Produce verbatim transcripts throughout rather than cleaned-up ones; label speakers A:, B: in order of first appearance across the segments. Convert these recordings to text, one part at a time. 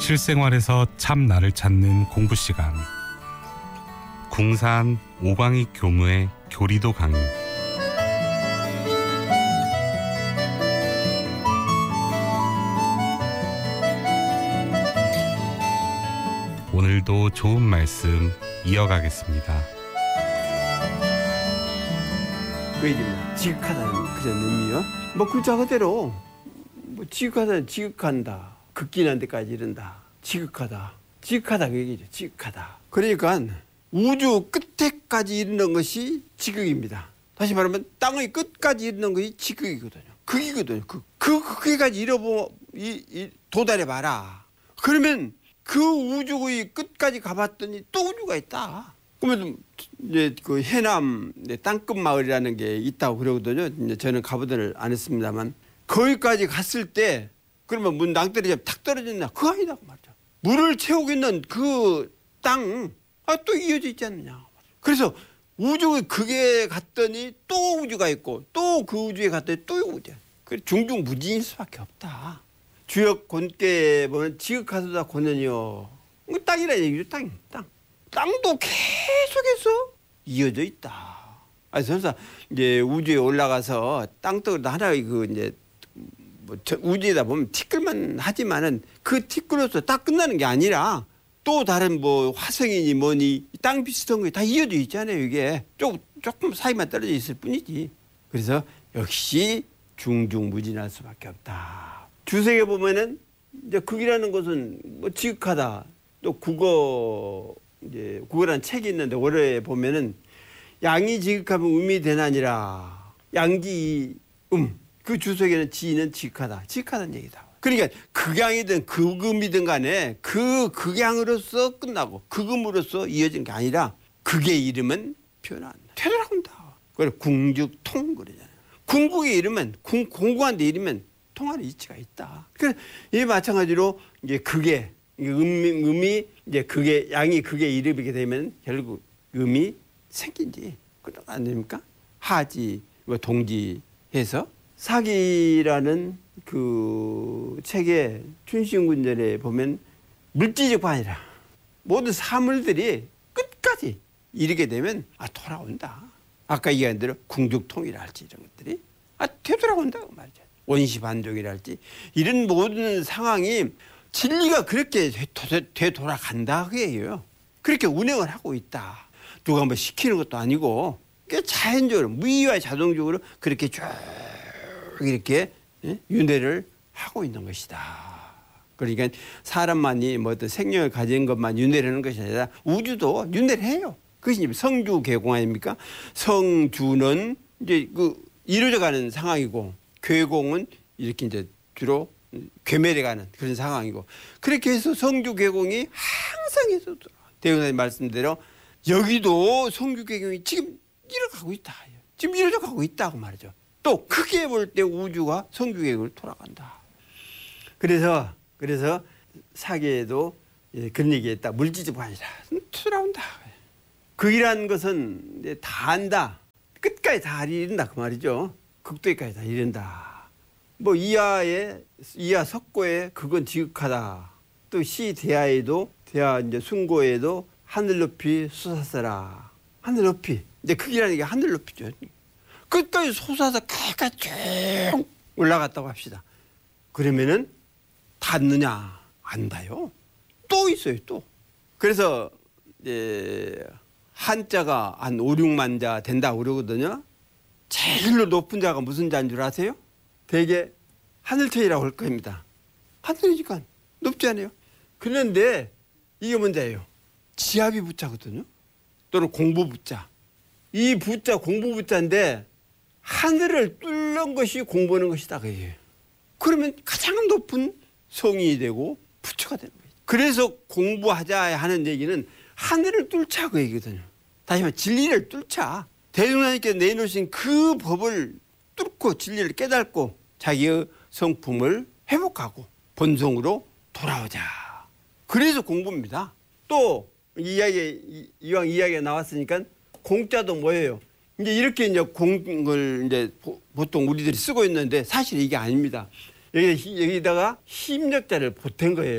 A: 실생활에서 참 나를 찾는 공부 시간. 궁산 오광익 교무의 교리도 강의. 오늘도 좋은 말씀 이어가겠습니다.
B: 그 얘기입니다. 지극하다는 그런 의미요. 뭐 글자 그대로 뭐 지극하다는 지극한다. 극진한 데까지 이른다. 지극하다. 지극하다 그 얘기죠. 지극하다. 그러니까 우주 끝에까지 이르는 것이 지극입니다. 다시 말하면 땅의 끝까지 이르는 것이 지극이거든요. 극이거든요. 극. 그 극에까지 이뤄보 이, 이, 도달해봐라. 그러면 그 우주의 끝까지 가봤더니 또 우주가 있다. 그러면 이제 그 해남 땅끝 마을이라는 게 있다고 그러거든요. 이제 저는 가보지는 않았습니다만 거기까지 갔을 때 그러면 문 낭떠러지 탁 떨어졌나? 그거 아니다고 말이죠. 물을 채우고 있는 그 땅, 아, 또 이어져 있지 않느냐. 그래서 우주의 극에 갔더니 또 우주가 있고 또 그 우주에 갔더니 또 우주야. 그 중중무진일 수밖에 없다. 주역 권께 보면 지극하도다 고는이요. 땅이라 얘기죠. 땅, 땅. 땅도 계속해서 이어져 있다. 아, 설사 이제 우주에 올라가서 땅덩어리 하나의 그 이제 뭐 우주에다 보면 티끌만 하지만은 그 티끌로서 딱 끝나는 게 아니라 또 다른 뭐 화성이니 뭐니 땅 비슷한 게 다 이어져 있잖아요. 이게 조금 조금 사이만 떨어져 있을 뿐이지. 그래서 역시 중중무진할 수밖에 없다. 주석에 보면은 이제 극이라는 것은 뭐 지극하다. 또 국어 이제 국어라는 책이 있는데 월요에 보면은 양이 지극하면 음이 되나니라. 양지 음. 그 주석에는 지는 지극하다. 지극하다는 얘기다. 그러니까 극양이든 극음이든 간에 그 극양으로서 끝나고 극음으로서 이어진 게 아니라 극의 이름은 표현한다. 되돌아온다. 그래 궁죽통 그러잖아요. 궁극의 이름은 궁, 공고한 데 이름은 통하는 이치가 있다. 그래 이 마찬가지로 이제 극의 음이, 음이 이제 극의 양이 극의 이름이게 되면 결국 음이 생긴지 그런 거 아닙니까? 하지 뭐 동지해서 사기라는 그 책의 춘신군절에 보면 물질적 반이라 모든 사물들이 끝까지 이르게 되면 아 돌아온다. 아까 얘기한 대로 궁죽통이라 할지 이런 것들이 아 되돌아온다고 말이죠. 원시반족이라 할지 이런 모든 상황이 진리가 그렇게 되돌아간다 그예요. 그렇게 운행을 하고 있다. 누가 뭐 시키는 것도 아니고 자연적으로 무의와 자동적으로 그렇게 쭉 이렇게 윤회를 하고 있는 것이다. 그러니까 사람만이 뭐 어떤 생명을 가진 것만 윤회를 하는 것이 아니라 우주도 윤회를 해요. 그것이 성주 계공 아닙니까? 성주는 이제 그 이루어져가는 상황이고 괴공은 이렇게 이제 주로 괴멸해가는 그런 상황이고 그렇게 해서 성주 계공이 항상 해서 대운하님 말씀대로 여기도 성주 계공이 지금 이뤄가고 있다. 지금 이루어져 가고 있다고 말이죠. 또 크게 볼 때 우주가 성주계획을 돌아간다. 그래서 그래서 사계에도 그런 얘기했다. 물질적 아니라 돌아온다. 극이라는 것은 이제 다 안다. 끝까지 다 이른다 그 말이죠. 극도까지 다 이른다. 뭐 이하에 이하 석고에 그건 지극하다. 또 시 대하에도 대하 이제 순고에도 하늘 높이 솟았어라. 하늘 높이 이제 극이라는 게 하늘 높이죠. 끝까지 솟아서 끝까지 쭉 올라갔다고 합시다. 그러면은 닿느냐? 안 닿아요. 또 있어요, 또. 그래서 이제 한자가 한 오, 육만 자 된다고 그러거든요. 제일로 높은 자가 무슨 자인 줄 아세요? 대개 하늘천이라고 할 겁니다. 하늘이니까 높지 않아요. 그런데 이게 문제예요. 지압이 부자거든요. 또는 공부 부자. 이 부자 공부 부자인데 하늘을 뚫는 것이 공부하는 것이다. 그게. 그러면 가장 높은 성이 되고 부처가 되는 거예요. 그래서 공부하자 하는 얘기는 하늘을 뚫자 그 얘기거든요. 다시 말해 진리를 뚫자. 대중하나님께서 내놓으신 그 법을 뚫고 진리를 깨닫고 자기의 성품을 회복하고 본성으로 돌아오자. 그래서 공부입니다. 또 이야기 이왕 이야기가 나왔으니까 공자도 뭐예요? 이제 이렇게 이제 공을 이제 보통 우리들이 쓰고 있는데 사실 이게 아닙니다. 여기 여기다가 힘력자를 보탠 거예요.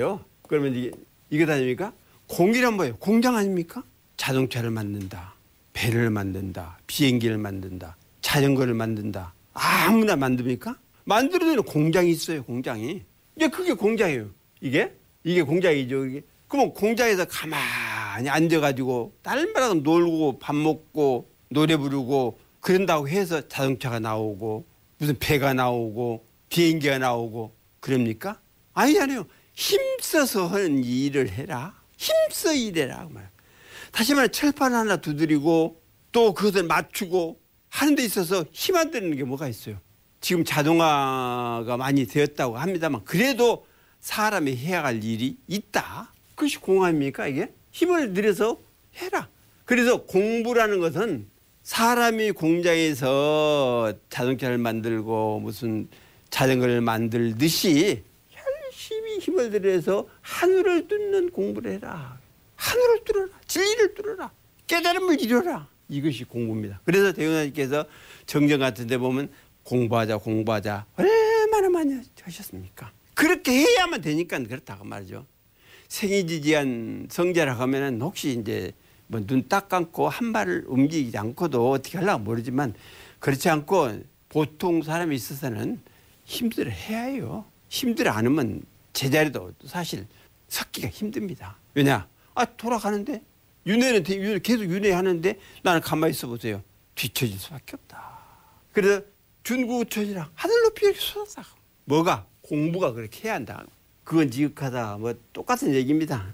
B: 그러면 이게 이거 아닙니까? 공이란 뭐예요? 공장 아닙니까? 자동차를 만든다, 배를 만든다, 비행기를 만든다, 자전거를 만든다. 아무나 만듭니까? 만들어내는 공장이 있어요. 공장이. 이제 그게 공장이에요. 이게 이게 공장이죠. 이게. 그러면 공장에서 가만히 앉아가지고 날마다 놀고 밥 먹고 노래 부르고 그런다고 해서 자동차가 나오고 무슨 배가 나오고 비행기가 나오고 그럽니까? 아니잖아요. 힘써서 하는 일을 해라. 힘써 일해라. 그 말. 다시 말해 철판 하나 두드리고 또 그것을 맞추고 하는 데 있어서 힘 안 드는 게 뭐가 있어요. 지금 자동화가 많이 되었다고 합니다만 그래도 사람이 해야 할 일이 있다. 그것이 공화입니까 이게? 힘을 들여서 해라. 그래서 공부라는 것은 사람이 공장에서 자동차를 만들고 무슨 자전거를 만들듯이 열심히 힘을 들여서 하늘을 뚫는 공부를 해라. 하늘을 뚫어라. 진리를 뚫어라. 깨달음을 이뤄라. 이것이 공부입니다. 그래서 대웅사님께서 정정 같은 데 보면 공부하자 공부하자 얼마나 많이 하셨습니까? 그렇게 해야만 되니까 그렇다고 말이죠. 생이지지한 성자라고 하면은 혹시 이제 뭐 눈 딱 감고 한 발을 움직이지 않고도 어떻게 하려고 모르지만 그렇지 않고 보통 사람이 있어서는 힘들어 해야 해요. 힘들어 안 하면 제자리도 사실 섰기가 힘듭니다. 왜냐? 아 돌아가는데 윤회는 계속 윤회하는데 나는 가만히 있어 보세요. 뒤처질 수밖에 없다. 그래서 준구처지라 하늘 높이 이렇게 솟아서 뭐가? 공부가 그렇게 해야 한다. 그건 지극하다. 뭐 똑같은 얘기입니다.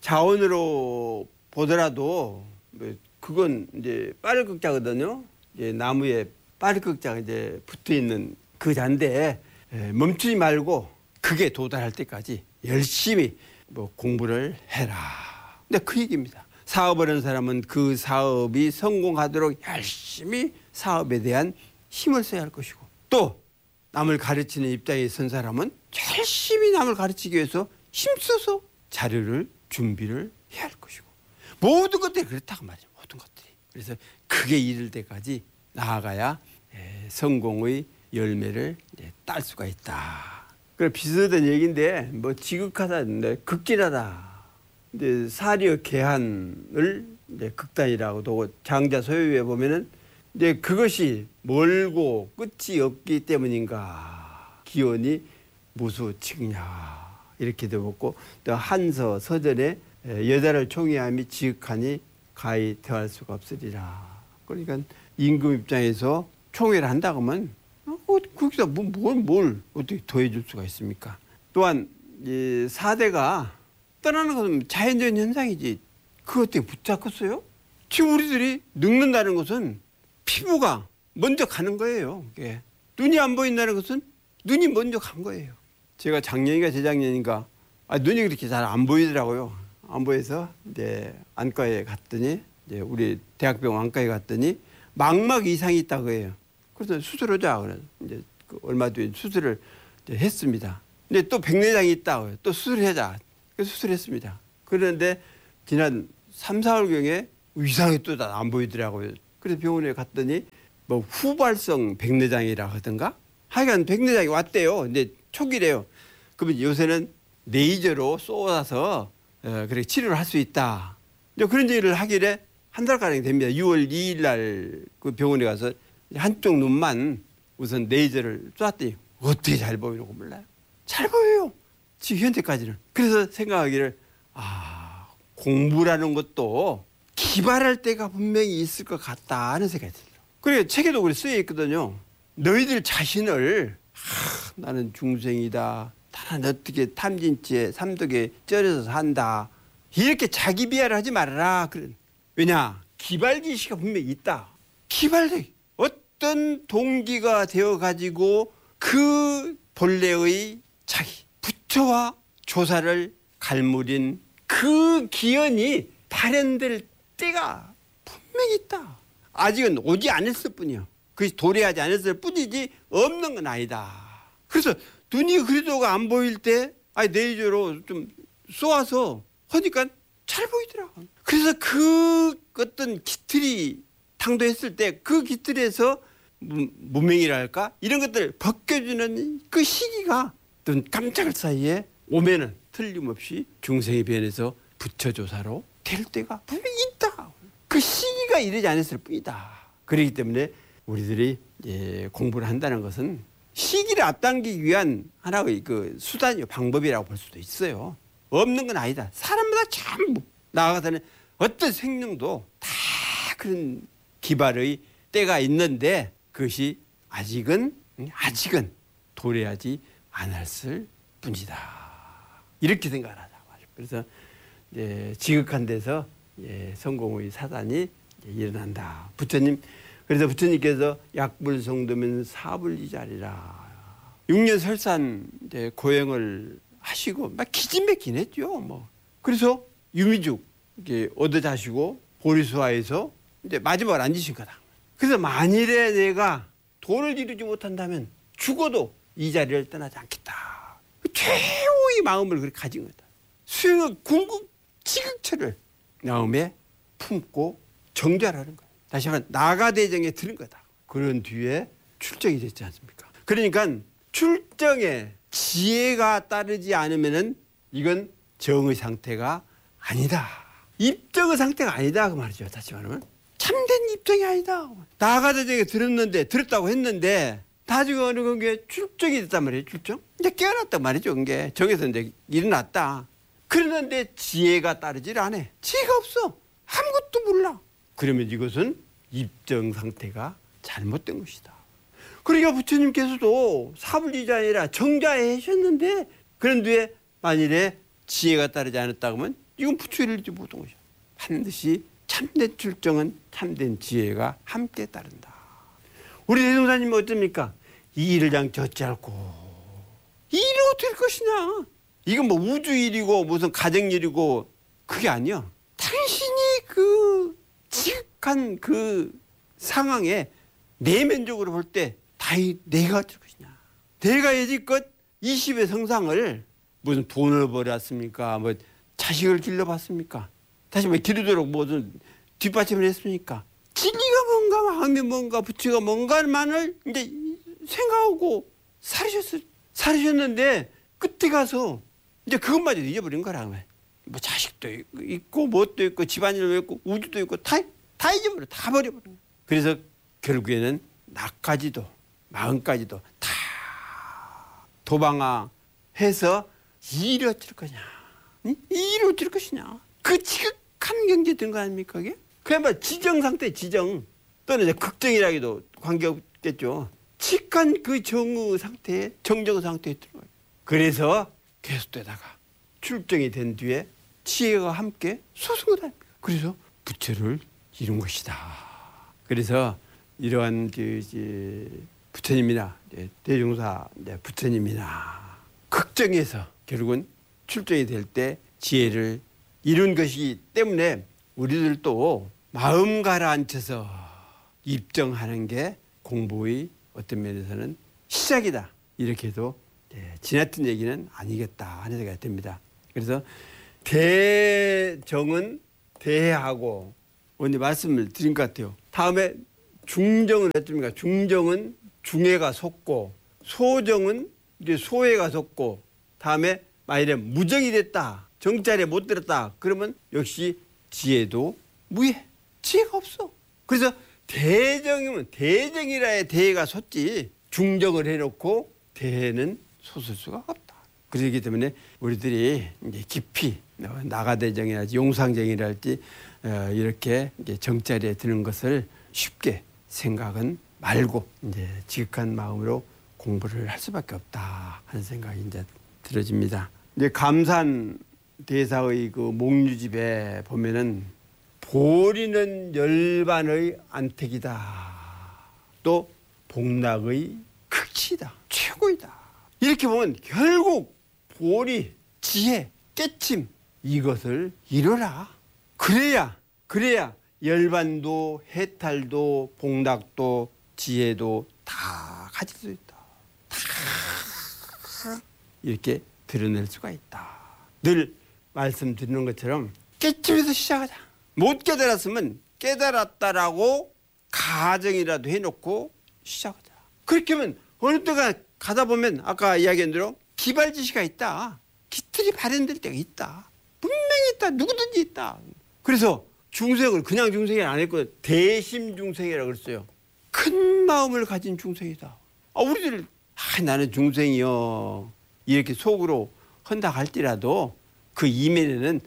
B: 자원으로 보더라도 뭐 그건 이제 빠를극자거든요. 이제 나무에 빠를극자가 이제 붙어 있는 그 잔데 멈추지 말고 그게 도달할 때까지 열심히 뭐 공부를 해라. 근데 그 얘기입니다. 사업을 하는 사람은 그 사업이 성공하도록 열심히 사업에 대한 힘을 써야 할 것이고 또 남을 가르치는 입장에 선 사람은 열심히 남을 가르치기 위해서 힘써서 자료를 준비를 해야 할 것이고 모든 것들이 그렇다고 말이죠. 모든 것들이. 그래서 그게 이를 때까지 나아가야 성공의 열매를 딸 수가 있다. 그 비슷한 얘기인데 뭐 지극하다, 극진하다. 이제 사리의 개한을 이제 극단이라고 두고 장자 소유에 보면은 이제 그것이 멀고 끝이 없기 때문인가 기원이 무수측냐 이렇게 되었고 또 한서 서전에 여자를 총애함이 지극하니 가히 더할 수가 없으리라. 그러니까 임금 입장에서 총애를 한다고 하면 거기다 뭘, 뭘, 뭘 어떻게 더해줄 수가 있습니까? 또한 이 사대가 떠나는 것은 자연적인 현상이지 그것 때문에 붙잡겠어요? 지금 우리들이 늙는다는 것은 피부가 먼저 가는 거예요. 예. 눈이 안 보인다는 것은 눈이 먼저 간 거예요. 제가 작년인가 재작년인가 아, 눈이 그렇게 잘 안 보이더라고요. 안 보여서 이제 안과에 갔더니 이제 우리 대학병원 안과에 갔더니 망막 이상이 있다고 해요. 그래서 수술하자 그래서 이제 그 얼마 뒤에 수술을 이제 했습니다. 근데 또 백내장이 있다고 해요. 또 수술하자. 그래서 수술했습니다. 그런데 지난 삼, 사월경에 이상하게 또 안 보이더라고요. 그래서 병원에 갔더니 뭐 후발성 백내장이라 하던가 하여간 백내장이 왔대요. 근데 초기래요. 그러면 요새는 레이저로 쏘아서 어, 그렇게 치료를 할 수 있다. 그런 얘기를 하길래 한 달가량 됩니다. 유월 이일 날 그 병원에 가서 한쪽 눈만 우선 레이저를 쐈더니 어떻게 잘 보이는 거 몰라요. 잘 보여요. 지금 현재까지는. 그래서 생각하기를 아 공부라는 것도 기발할 때가 분명히 있을 것 같다 하는 생각이 들어요. 그래 책에도 그래 쓰여 있거든요. 너희들 자신을 하, 나는 중생이다. 나는 어떻게 탐진치에 삼독에 쩔어서 산다. 이렇게 자기 비하를 하지 말아라. 그래. 왜냐? 기발지시가 분명히 있다. 기발력. 어떤 동기가 되어가지고 그 본래의 자기 부처와 조사를 갈무린 그 기연이 발현될 때가 분명히 있다. 아직은 오지 않았을 뿐이요. 그것이 도래하지 않았을 뿐이지 없는 건 아니다. 그래서 눈이 그리도가 안 보일 때 아니 레이저로 좀 쏘아서 하니까 잘 보이더라고. 그래서 그 어떤 깃틀이 당도했을 때 그 깃틀에서 무명이랄까 이런 것들을 벗겨주는 그 시기가 눈 깜짝할 사이에 오면은 틀림없이 중생이 변해서 부처조사로 될 때가 분명히 있다. 그 시기가 이르지 않았을 뿐이다. 그렇기 때문에 우리들이 예, 공부를 한다는 것은 시기를 앞당기기 위한 하나의 그 수단이요, 방법이라고 볼 수도 있어요. 없는 건 아니다. 사람마다 참 나아가서는 어떤 생명도 다 그런 기발의 때가 있는데 그것이 아직은 아직은 도래하지 않았을 뿐이다. 이렇게 생각을 하자. 그래서 예, 지극한 데서 예, 성공의 사단이 예, 일어난다. 부처님 그래서 부처님께서 약불성도면 사불이자리라. 육 년 설산 이제 고행을 하시고 막 기진맥긴 했죠. 뭐 그래서 유미죽 이게 얻어 자시고 보리수화에서 이제 마지막을 앉으신 거다. 그래서 만일에 내가 도를 이루지 못한다면 죽어도 이 자리를 떠나지 않겠다. 최후의 마음을 그렇게 가진 거다. 수행의 궁극 지극체를 마음에 품고 정결하는 거야. 다시 한번 나가대정에 들은 거다. 그런 뒤에 출정이 됐지 않습니까? 그러니까 출정에 지혜가 따르지 않으면은 이건 정의 상태가 아니다. 입정의 상태가 아니다 그 말이죠. 다시 말하면 참된 입정이 아니다. 나가대정에 들었는데 들었다고 했는데 나중에 어느 건게 출정이 됐단 말이에요. 출정. 이제 깨어났단 말이죠. 그게 정에서 이제 일어났다. 그러는데 지혜가 따르질 않아. 지혜가 없어. 아무것도 몰라. 그러면 이것은 입정 상태가 잘못된 것이다. 그러니까 부처님께서도 사불이자니라 정자에 하셨는데 그런 뒤에 만일에 지혜가 따르지 않았다고 하면 이건 부처를 이루지 못한 것이야. 반드시 참된 출정은 참된 지혜가 함께 따른다. 우리 대종사님은 어쩝니까? 이 일을 장치 어찌할꼬. 이 일이 어떻게 될 것이냐. 이건 뭐 우주일이고 무슨 가정일이고 그게 아니야. 당신이 그 지극한 그 상황에 내면적으로 볼 때 다이 내가 어쩔 것이냐. 내가 여지껏 이십의 성상을 무슨 돈을 벌었습니까? 뭐 자식을 길러봤습니까? 다시 뭐 기르도록 무슨 뒷받침을 했습니까? 진리가 뭔가 마음이 뭔가 부처가 뭔가만을 이제 생각하고 살으셨, 살으셨는데 끝에 가서 이제 그것마저 잊어버린 거라. 뭐 자식도 있고 뭣도 있고 집안일도 있고 우주도 있고 다, 다 잊어버려. 다 버려버려. 그래서 결국에는 나까지도 마음까지도 다 도방화해서 일이 어쩔 거냐. 응? 일이 어쩔 것이냐. 그 지극한 경지에 든 거 아닙니까 그게? 그야말로 지정 상태 지정 또는 이제 극정이라 해도 관계없겠죠. 지극한 그 정의 상태에 정정 상태에 들어가요. 그래서 계속되다가 출정이 된 뒤에 지혜가 함께 솟은 거다. 그래서 부처를 이룬 것이다. 그래서 이러한 그 이제 부처님이나 이제 대종사 이제 부처님이나 극정에서 결국은 출정이 될 때 지혜를 이룬 것이기 때문에 우리들도 마음 가라앉혀서 입정하는 게 공부의 어떤 면에서는 시작이다. 이렇게 해도 예, 지나친 얘기는 아니겠다 하는 생각이 듭니다. 그래서 대정은 대하고 오늘 말씀을 드린 것 같아요. 다음에 중정은 어떻습니까? 중정은 중해가 솟고 소정은 이제 소해가 솟고 다음에 만일에 무정이 됐다. 정자리에 못 들었다. 그러면 역시 지혜도 무해. 지혜가 없어. 그래서 대정이면 대정이라야 대해가 솟지 중정을 해놓고 대해는 솟을 수가 없다. 그렇기 때문에 우리들이 이제 깊이 나가대정이랄지 용상정이랄지 이렇게 정자리에 드는 것을 쉽게 생각은 말고 이제 지극한 마음으로 공부를 할 수밖에 없다 하는 생각이 이제 들어집니다. 이제 감산 대사의 그 목류집에 보면은 보리는 열반의 안택이다. 또 복락의 극치다. 최고이다. 이렇게 보면 결국 보리, 지혜, 깨침 이것을 이뤄라. 그래야 그래야 열반도 해탈도 복락도 지혜도 다 가질 수 있다. 다 이렇게 드러낼 수가 있다. 늘 말씀드리는 것처럼 깨침에서 시작하자. 못 깨달았으면 깨달았다라고 가정이라도 해놓고 시작하자. 그렇게 하면 어느 때가 가다 보면 아까 이야기한 대로 기발지시가 있다. 기, 틀이 발현될 때가 있다. 분명히 있다. 누구든지 있다. 그래서 중생을 그냥 중생이 안 했고 대심 중생이라고 그랬어요. 큰 마음을 가진 중생이다. 아, 우리들 아, 나는 중생이요 이렇게 속으로 헌다 할지라도 그 이면에는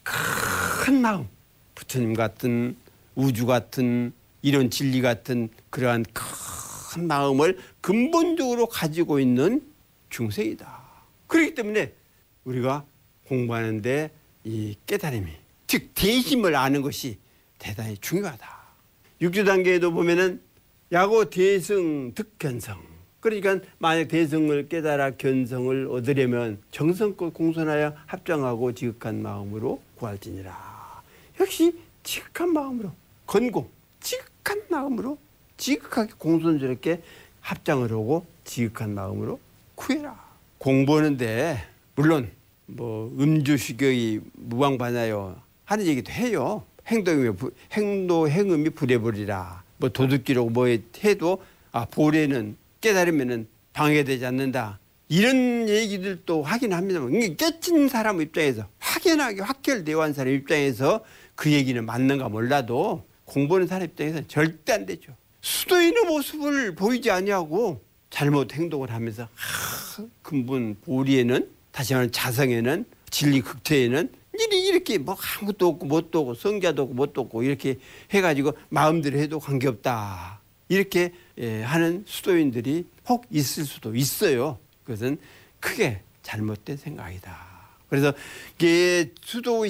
B: 큰 마음, 부처님 같은 우주 같은 이런 진리 같은 그러한 큰 마음을 근본적으로 가지고 있는 중생이다. 그렇기 때문에 우리가 공부하는데 이 깨달음이 즉 대심을 아는 것이 대단히 중요하다. 육조 단계에도 보면은 야고 대승 득견성. 그러니까 만약 대승을 깨달아 견성을 얻으려면 정성껏 공손하여 합장하고 지극한 마음으로 구할지니라. 역시 지극한 마음으로 건공 지극한 마음으로 지극하게 공손스럽게 합장을 하고 지극한 마음으로 구해라. 공부하는데 물론 뭐 음주식욕이 무방반하여 하는 얘기도 해요. 행동이 행도 행음이 불해버리라. 뭐 도둑기로 뭐 해도 아 보례는 깨달으면은 방해되지 않는다. 이런 얘기들도 하긴 합니다만 깨친 사람 입장에서 확연하게 확결되어 한 사람 입장에서 그 얘기는 맞는가 몰라도 공부하는 사람 입장에서는 절대 안 되죠. 수도인의 모습을 보이지 아니하고 잘못 행동을 하면서 하, 근본 보리에는 다시 말하면 자성에는 진리 극체에는 이렇게 뭐 아무것도 없고 뭣도 없고 성자도 없고 뭣도 없고 이렇게 해가지고 마음대로 해도 관계없다. 이렇게 하는 수도인들이 혹 있을 수도 있어요. 그것은 크게 잘못된 생각이다. 그래서 이게 수도의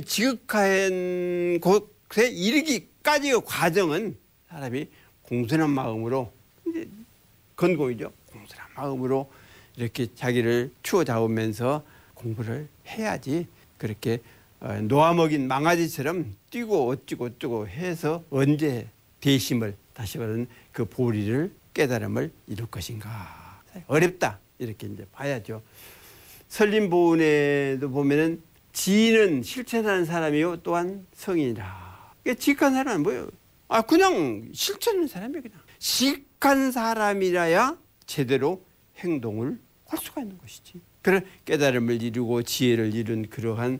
B: 지극한 곳에 이르기까지의 과정은 사람이 공손한 마음으로 이제 건공이죠. 공손한 마음으로 이렇게 자기를 추워 잡으면서 공부를 해야지 그렇게 놓아먹인 망아지처럼 뛰고 어찌고 어쩌고 해서 언제 대심을 다시 말하는 그 보리를 깨달음을 이룰 것인가. 어렵다. 이렇게 이제 봐야죠. 설림보은에도 보면은 지는 실천하는 사람이요 또한 성인이라. 그러니까 지식한 사람은 뭐예요? 아 그냥 실천하는 사람이에요. 그냥 지식한 사람이라야 제대로 행동을 할 수가 있는 것이지. 그런 깨달음을 이루고 지혜를 이룬 그러한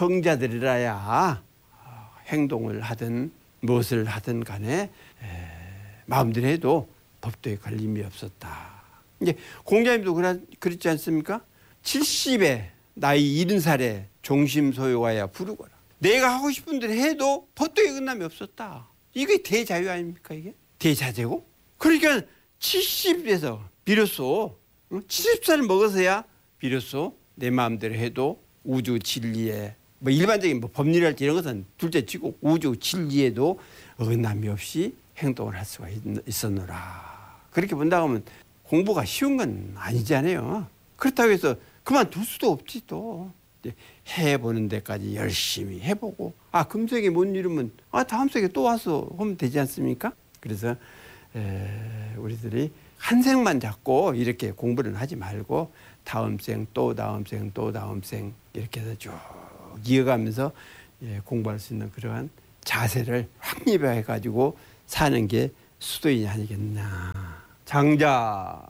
B: 성자들이라야 행동을 하든 무엇을 하든 간에 마음대로 해도 법도에 걸림이 없었다. 이제 공자님도 그랬지 않습니까? 칠십에 나이 일흔 살에 종심소요하여 부르거라. 내가 하고 싶은 대로 해도 법도에 끝남이 없었다. 이게 대자유 아닙니까? 이게 대자재고. 그러니까 칠십에서 비로소 칠십 살을 먹어서야 비로소 내 마음대로 해도 우주 진리에 뭐 일반적인 뭐 법률할지 이런 것은 둘째치고 우주 진리에도 어긋남이 없이 행동을 할 수가 있었노라. 그렇게 본다고 하면 공부가 쉬운 건 아니잖아요. 그렇다고 해서 그만둘 수도 없지 또. 해보는 데까지 열심히 해보고 아 금세기 못 이루면 아 다음 세기에 또 와서 하면 되지 않습니까? 그래서 에, 우리들이 한 생만 잡고 이렇게 공부를 하지 말고 다음 생 또 다음 생 또 다음 생 이렇게 해서 쭉 이어가면서 예, 공부할 수 있는 그러한 자세를 확립해 가지고 사는 게 수도인이 아니겠나. 장자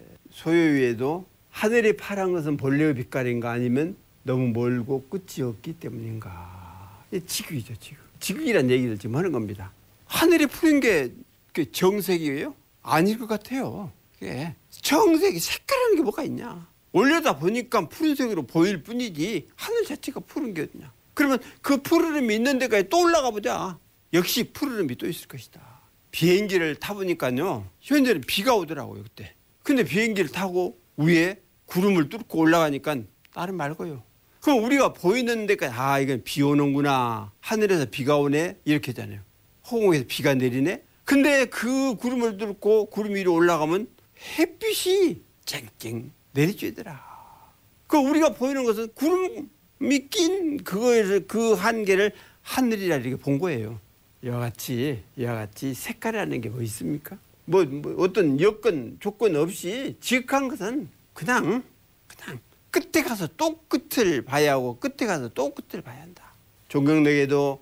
B: 소요위에도 하늘이 파란 것은 본래의 빛깔인가 아니면 너무 멀고 끝이 없기 때문인가. 이 지극이죠, 지극. 지극이란 얘기를 지금 하는 겁니다. 하늘이 푸른 게 정색이에요? 아닐 것 같아요. 그게 정색이 색깔하는 게 뭐가 있냐. 올려다 보니까 푸른색으로 보일 뿐이지 하늘 자체가 푸른 게 어디냐. 그러면 그 푸르름이 있는 데까지 또 올라가 보자. 역시 푸르름이 또 있을 것이다. 비행기를 타보니까요. 현재는 비가 오더라고요, 그때. 근데 비행기를 타고 위에 구름을 뚫고 올라가니까 다른 말고요. 그럼 우리가 보이는 데까지 아 이건 비 오는구나. 하늘에서 비가 오네. 이렇게 하잖아요. 허공에서 비가 내리네. 근데 그 구름을 뚫고 구름 위로 올라가면 햇빛이 쨍쨍 내리쬐더라. 그 우리가 보이는 것은 구름이 낀 그거를 그 한계를 하늘이라 이렇게 본 거예요. 이와 같이 이와 같이 색깔이라는 게 뭐 있습니까? 뭐, 뭐 어떤 여건 조건 없이 지극한 것은 그냥 그냥 끝에 가서 또 끝을 봐야 하고 끝에 가서 또 끝을 봐야 한다. 종경록에도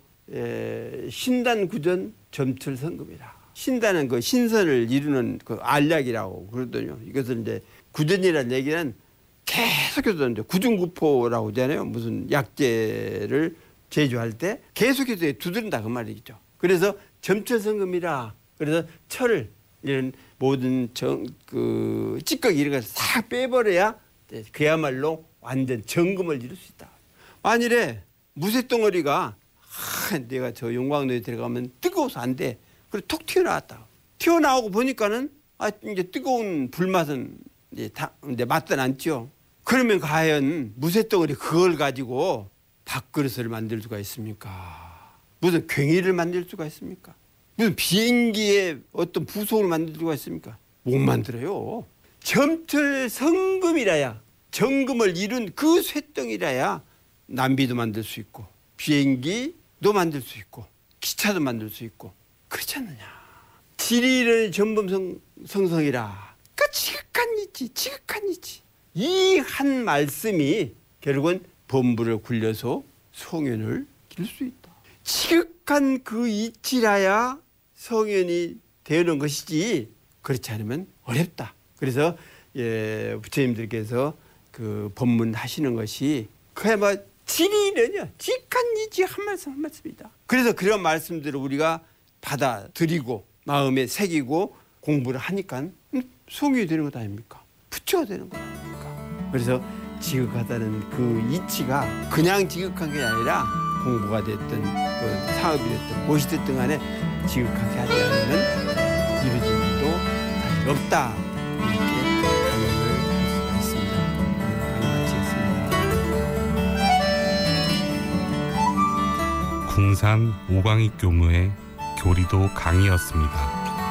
B: 신단구전 점철성금이라. 신단은 그 신선을 이루는 그 알약이라고 그러더군요. 이것을 이제 구전이라는 얘기는 계속해서 이제 구중구포라고 하잖아요. 무슨 약재를 제조할 때 계속해서 두드린다 그 말이죠. 그래서 점철성금이라 그래서 철을 이런 모든 정, 그 찌꺼기 이런 걸 싹 빼버려야 그야말로 완전 정금을 이룰 수 있다. 만일에 무쇠덩어리가 아, 내가 저 용광로에 들어가면 뜨거워서 안 돼. 그래 톡 튀어나왔다. 튀어나오고 보니까는 아 이제 뜨거운 불맛은 이제 다 이제 맛도 않죠. 그러면 과연 무쇠덩어리 그걸 가지고 밥그릇을 만들 수가 있습니까? 무슨 괭이를 만들 수가 있습니까? 무슨 비행기에 어떤 부속을 만들 수가 있습니까? 못 만들어요. 점철 성금이라야 정금을 이룬 그 쇠덩이라야 남비도 만들 수 있고 비행기도 만들 수 있고 기차도 만들 수 있고 그렇지 않느냐. 지리를 전범성성이라 그 지극한 이치 지극한 이치 이 한 말씀이 결국은 범부를 굴려서 송연을 기를 수 있다. 지극한 그 이치라야 성연이 되는 것이지 그렇지 않으면 어렵다. 그래서 예, 부처님들께서 그 법문 하시는 것이 그야말로 지리는요 지극한 이치 한 말씀 한 말씀이다. 그래서 그런 말씀들을 우리가 받아들이고 마음에 새기고 공부를 하니까 송연이 되는 것 아닙니까? 부처가 되는 것 아닙니까? 그래서 지극하다는 그 이치가 그냥 지극한 게 아니라 공부가 됐든 그 사업이 됐든 무엇이 됐든 간에 지극하게 하지 않으면 이루어진 일도 사실 없다. 이렇게 강론을 할 수가 있습니다. 강론 마치겠습니다.
A: 궁산 오광익 교무의 교리도 강의였습니다.